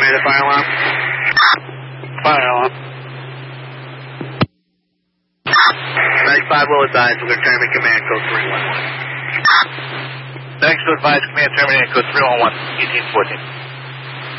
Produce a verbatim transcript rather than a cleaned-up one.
terminate the fire alarm. Fire alarm. ninety-five will advise we're going to terminate command code three one one. Thanks to advise command terminate code three one one, eighteen fourteen.